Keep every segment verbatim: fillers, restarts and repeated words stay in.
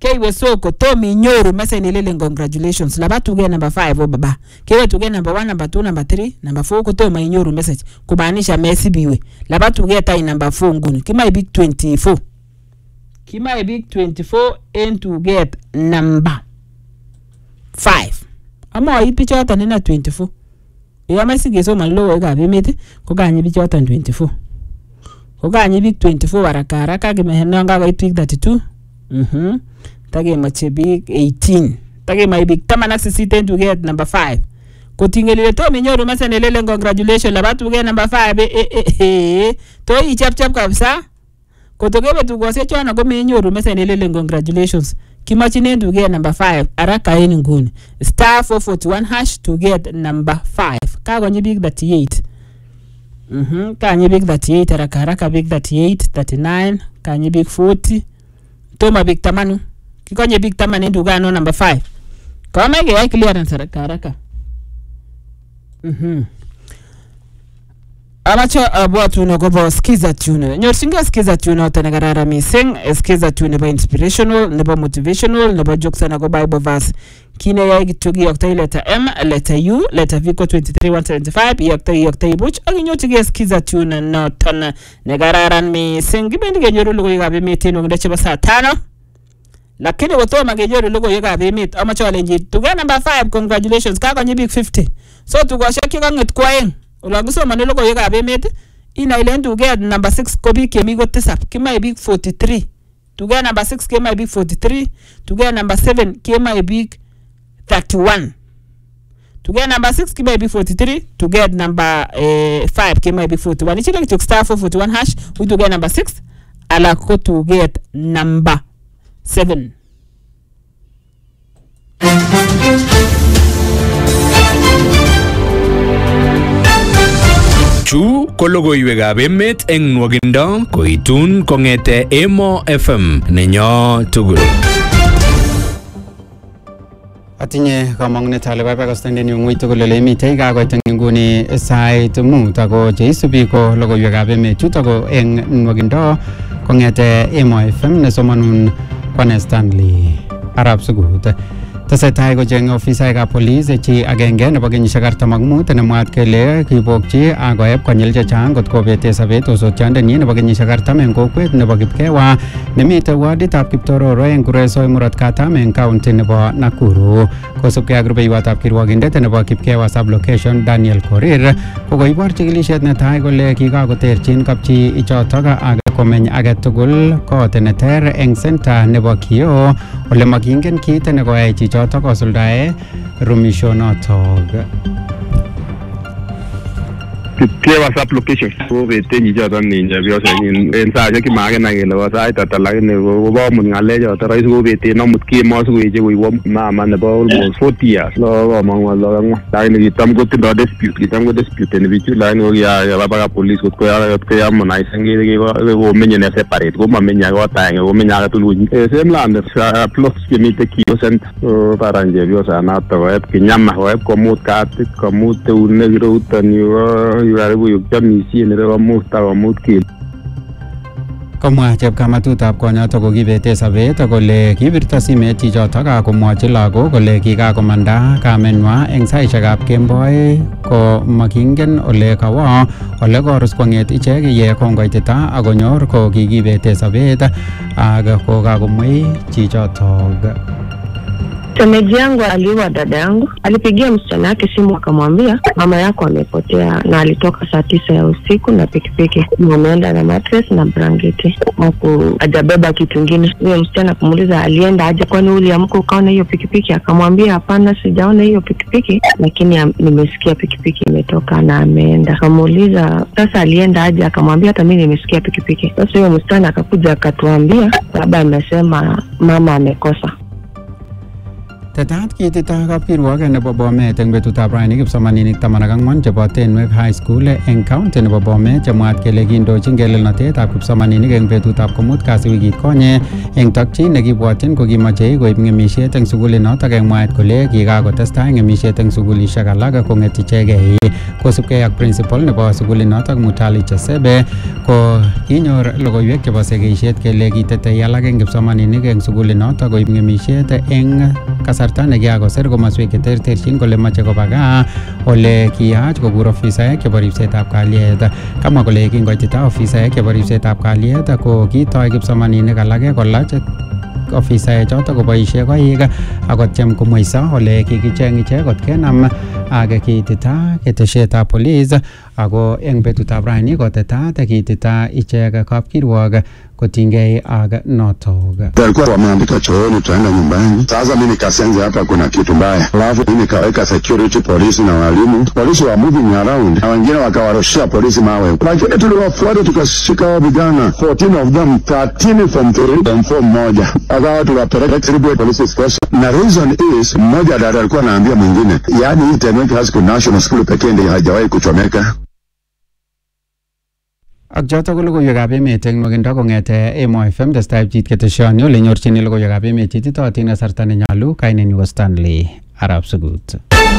keiwe soko tomi nyoru message nilele congratulations laba tuge number five o baba kewe tuge number one number two number three number four ko toma inyoru message kubanisha message biwe laba tuge tai number four nguni kima big twenty-four kima big twenty-four and to get number five ama ipi chota nina twenty-four ya message so man lowo ga bimete ko ganye bi chota twenty-four ko ganye big twenty-four baraka haraka kimehena nga ko big thirty-two mhm tage mache big eighteen tage my big tamana sixteen to get number five ko tingelile to minyoru masane lele congratulations la batu get number five eh eh eh to i chap chap kabisa ko to gebe tu gose chona go minyoru masane lele congratulations kimachine to get number five araka eni nguni star four forty-one hash to get number five ka gonye big thirty-eight mhm ka nye big thirty-eight araka araka big thirty-eight thirty-nine ka nye big forty toma big tamanu kikonye big tamanu nduga no number five kama yake ya clearance haraka haraka mhm amacha abwatu no gobo skiza tune nyorsinga skiza tune otenagarara mising skiza tune ba inspirational nebo motivational nebo jokes na go bible verse kine ya gitugi yokta letter M letter U letter V ko twenty-three one seventy-five yokta yokta buch aginyotige skiza tune no ton negararan mising gibendi genyoru lugo yigabe meteno ndache basa tano lakini woto magenyoru lugo yigabe met ama challenge tuga number five congratulations ka konye big fifty so tugashaki kanget kwaeng ulaguso manelo ko yigabe met ina ile to get number six ko big kemi go tisap kima big forty-three to get number six kima big forty-three to get number seven kima big thirty-one to get number six kima big forty-three to get number uh, five kima big forty-one ichile to star four forty-one hash we to get number six ala ko to get number seven Chu ko logoiwekab emet eng nwogindo koitun kongete Emo F M nenyo tugul. Atinye kamang'unet ale babakastande ni ng'ui tugul ole mitei kakoit eng nguni sait mut ako cheisubi ko logoiwekab emet chuto ko eng nwogindo kongete Emo F M nesomanun Kwane Stanley Arab Sugut. Tesetai kocheng ofisaekab police chi agenge nebo kenyisiek artam ak mut nemwaat kele kibokchi akoeb konyil chechang kot kobete sobet osotiondenyi nebo kenyisiek artam eng kokwet nebo Kipkewa nemite warditab Kiptororo eng Kuresoi murot katam eng county nebo Nakuru. Kosubkei ak rubeiwotab kirwokindet nebo Kipkewa sublocation Daniel Korir kokoibor chikilisiet netai kole kikakoterchin kapchi ichotok ak komeny age tugul kot neter eng center nebo Kio ole makingen kit nekoyai chichotok kosuldae rumishonotok. Kipkewa sublocation ko betenyi choton ni chepyosenyin en sait kimakenai kele bo sait ata lakini kobomut ng'alechoto rais ko beten amut kemo sikoweche koiwo mama nebo almost forty years no komong ng'alek lakini kitam kotindo dispute kitam ko dispute bichu lakini kokiyaba baka police kot koyamonise ngele komenye ne separate komamenye kot aenge komenye age tugul same land plots chemite Kio center baran chepyosanato koeb kinyama koeb komut katit komut eunek ireutoni Komwa chepkamatutab konyotok ko kibete sobet kole kibirto simet chichotok ak komwochi lagok kole kikakomanda kamenwa eng saisiekab kemboi ko makingen ole kawo ole korus kwang'et ichek ye kongoitita akonyor ko kikibete sobet ak kokakomwei chichotok. Shemeji yangu aliua dada yangu, alipigia msichana yake simu akamwambia mama yako amepotea, na alitoka saa tisa ya usiku na pikipiki, ameenda na mattress na blanketi, huku hajabeba kitu kingine. Huyo msichana kumuuliza alienda aje, kwani uliamka ukaona hiyo pikipiki? Akamwambia hapana, sijaona hiyo pikipiki, lakini nimesikia pikipiki imetoka na ameenda. Akamuuliza sasa alienda aje? Akamwambia hata mimi nimesikia pikipiki. Sasa huyo msichana akakuja akatuambia baba amesema mama amekosa. Tetat kitito kapkirwok nebo Bomet eng betutab raini kipsomaninik taman ak ang'wan chebo Tenwek High School eng county nebo Bomet chemwaat kele kindochin kelelnotetab kipsomaninik eng betutab komut kasi wikit konye eng tokyin nekibwotyin kokimoche koib ng'emisiet eng sukulinotok eng mwaet kole kikakotestai ng'emisiet eng sukulishek alak kong'et ichegei kosubkei ak principal nebo sukulinotok Mutali Chesebe ko kinyor logoiwek chebo segeisiet kele kitetei alak eng kipsomaninik eng sukulinotok koib ng'emisiet eng kasarta nekiakosir komaswek cheterterchin kole mache koba gaa ole kiyach kokur ofisaek chebo ripsetab kalyet. Kamwa kole kingoitita ofisaek chebo ripsetab kalyet ko kitoi kipsomaninik alake kolach ofisaek chotok koboisie koik akotyem komweiso ole kikicheng ichek kot kenam ak kiitita ketesietab polis ako eng betutab raini kotetat kiitita ichek kapkirwok kotingei ak notok. Walikuwa wameandika chooni tuenda nyumbani. Sasa mimi nikasenza hapa kuna kitu mbaya. Alafu mimi nikaweka security polisi na walimu. Polisi wa moving around. Na wengine wakawarushia polisi mawe. Lakini tuliwafuata tukashika hao vijana. fourteen of them, thirteen from three and four moja. Akawa tukapeleka Tribute Police Station. Na reason is mmoja dada alikuwa anaambia mwingine. Yaani hii Tenwek High School National School pekee ndiyo haijawahi kuchomeka. Ak joto ko logoiwekab emet eng nwakindo kong'ete Emo F M testai pchit keteshoni ole nyorchini logoiwekab emet cheititootin kasarta nenyolu. Kainenyu ko Stanley Arap Sugut.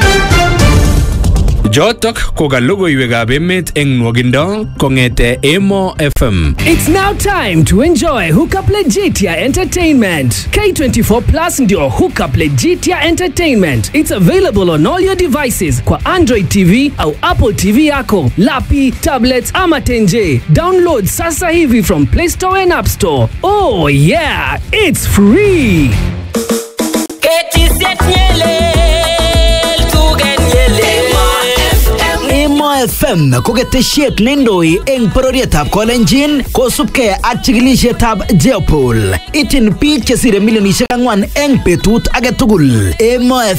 Jotok ko ka logoiwekab emet eng nwakindo kong'ete Emo F M. It's now time to enjoy Hookup Legitia Entertainment. K twenty-four Plus ndio Hookup Legitia Entertainment. It's available on all your devices kwa Android T V au Apple T V yako, lapi, tablets ama tenje. Download sasa hivi from Play Store and App Store. Oh yeah, it's free. Emo F M ko ketesiet neindoi eng bororietab Kolenjin kosubkei ak chikilisietab Jeopol. Ityin biik chesire milionisiek ang'wan eng betut age tugul. Emo